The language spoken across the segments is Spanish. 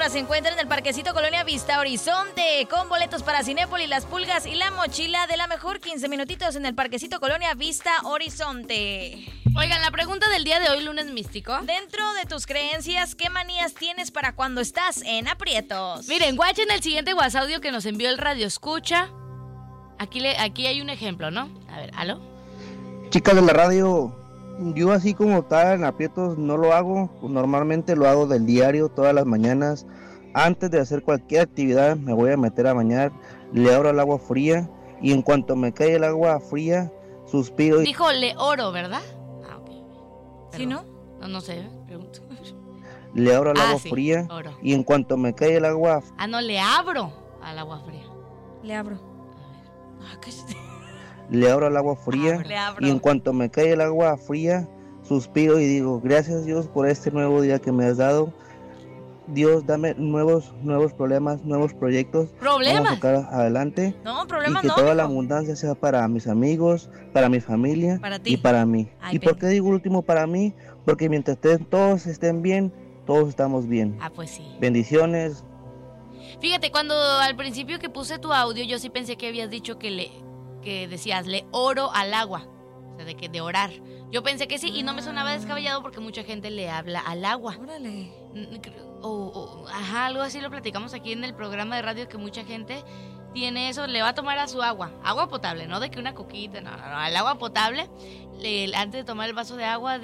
Bodas se encuentra en el Parquecito Colonia Vista Horizonte, con boletos para Cinépolis, Las Pulgas y La Mochila de la Mejor. 15 minutitos en el Parquecito Colonia Vista Horizonte. Oigan, la pregunta del día de hoy, lunes místico. Dentro de tus creencias, ¿qué manías tienes para cuando estás en aprietos? Miren, guachen el siguiente WhatsApp audio que nos envió el Radio Escucha. Aquí hay un ejemplo, ¿no? A ver, ¿aló? Chicas de la radio, yo así como tal en aprietos no lo hago, pues normalmente lo hago del diario todas las mañanas. Antes de hacer cualquier actividad me voy a meter a bañar, le abro el agua fría y en cuanto me cae el agua fría, suspiro y... Dijo le oro, ¿verdad? Ah, ok. ¿Sí, no? No sé, pregunto. Le abro el agua sí, fría oro. y en cuanto me cae el agua... Ah, no, le abro al agua fría. Le abro. A ver. Le abro el agua fría Le abro. y en cuanto me cae el agua fría, suspiro y digo, gracias Dios por este nuevo día que me has dado. Dios, dame nuevos problemas, nuevos proyectos. ¿Problemas? Vamos a sacar adelante. No, Y problemas que no. toda la mijo. abundancia sea para mis amigos, para mi familia Para ti. y para mí. Ay, ¿Y por ven. qué digo último para mí? Porque mientras todos estén bien, todos estamos bien. Ah, pues sí. Bendiciones. Fíjate, cuando al principio que puse tu audio, yo sí pensé que habías dicho que decías, le oro al agua. O sea, de orar. Yo pensé que sí, y no me sonaba descabellado porque mucha gente le habla al agua. Órale. Ajá, algo así lo platicamos aquí en el programa de radio, que mucha gente tiene eso, le va a tomar a su agua potable, no de que una coquita, no, al agua potable, antes de tomar el vaso de agua,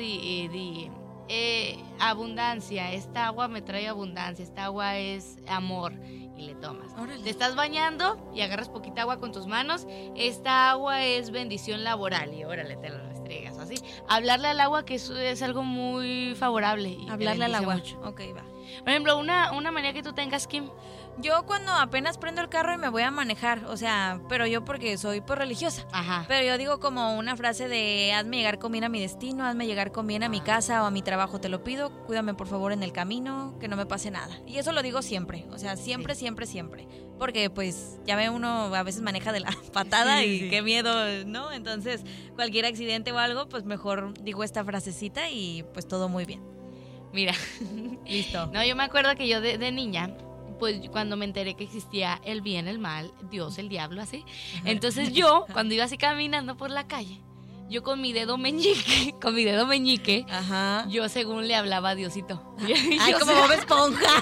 abundancia, esta agua me trae abundancia, esta agua es amor, y le tomas. Órale. Te estás bañando y agarras poquita agua con tus manos, esta agua es bendición laboral, y órale, te lo restregas, así. Hablarle al agua, que eso es algo muy favorable. Y Hablarle al bendice agua. mucho. Ok, va. Por ejemplo, una manía que tú tengas, Kim. Yo cuando apenas prendo el carro y me voy a manejar, o sea, pero yo porque soy pues religiosa. Ajá. Pero yo digo como una frase de hazme llegar con bien a mi destino, hazme llegar con bien a mi casa o a mi trabajo, te lo pido, cuídame por favor en el camino, que no me pase nada. Y eso lo digo siempre, o sea, siempre, siempre, siempre. Porque pues ya ve uno a veces maneja de la patada Sí, y sí. qué miedo, ¿no? Entonces cualquier accidente o algo, pues mejor digo esta frasecita y pues todo muy bien. Mira. Listo. No, yo me acuerdo que yo de niña, pues cuando me enteré que existía el bien, el mal, Dios, el diablo, así. Entonces yo, cuando iba así caminando por la calle, yo con mi dedo meñique, Ajá. yo según le hablaba a Diosito. Ay, Yo como sé- Bob Esponja.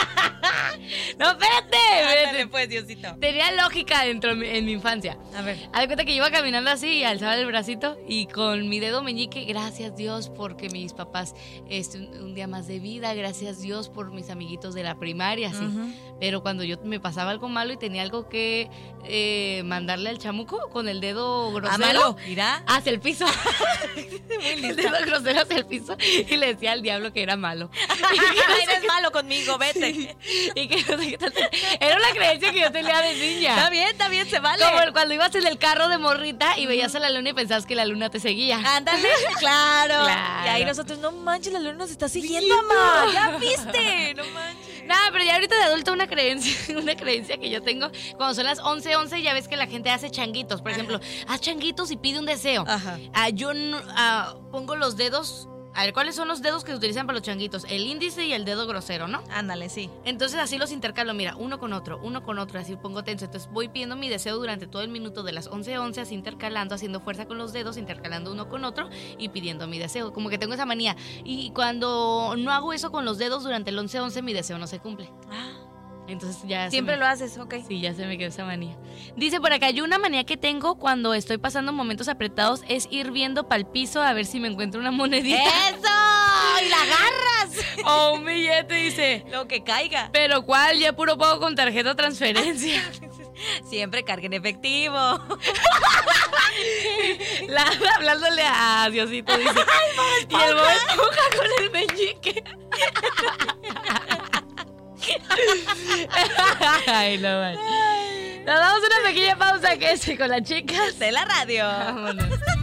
No, espérate. Ándale pues, Diosito. Tenía lógica en mi infancia. A ver. Haz de cuenta que yo iba caminando así y alzaba el bracito y con mi dedo meñique, gracias Dios porque mis papás un día más de vida, gracias Dios por mis amiguitos de la primaria, así. Ujú. Pero cuando yo me pasaba algo malo y tenía algo que mandarle al chamuco con el dedo grosero Ámalo, mira. hacia el piso. El dedo grosero hacia el piso y le decía al diablo que era malo. Eres malo conmigo, vete. Y que no sé qué tal. Era una creencia que yo tenía de niña. Está bien, se vale. Como cuando ibas en el carro de morrita y veías a la luna y pensabas que la luna te seguía. Ándale, claro. Claro. Y ahí nosotros, no manches, la luna nos está siguiendo, mamá. Ya viste, no manches. Nada, pero ya ahorita de adulto una creencia que yo tengo, cuando son las 11:11 ya ves que la gente hace changuitos. Por ejemplo, haz changuitos y pide un deseo. Ajá. Yo pongo los dedos. A ver, ¿cuáles son los dedos que se utilizan para los changuitos? El índice y el dedo grosero, ¿no? Ándale, sí. Entonces así los intercalo, mira, uno con otro, así pongo tenso. Entonces voy pidiendo mi deseo durante todo el minuto de las 11:11, así intercalando, haciendo fuerza con los dedos, intercalando uno con otro y pidiendo mi deseo. Como que tengo esa manía. Y cuando no hago eso con los dedos durante el 11:11, mi deseo no se cumple. Entonces ya... Siempre lo haces, ok. Sí, ya se me quedó esa manía. Dice por acá, yo una manía que tengo cuando estoy pasando momentos apretados es ir viendo pa'l piso a ver si me encuentro una monedita. ¡Eso! ¡Y la agarras! O un billete, dice. Lo que caiga. Pero ¿cuál? Ya puro pago con tarjeta o transferencia. Siempre carguen efectivo. Hablándole a Diosito, dice. Y el Bob Esponja con el meñique. Ay, no, man. Nos damos una pequeña pausa que es con las chicas De la radio. Vámonos.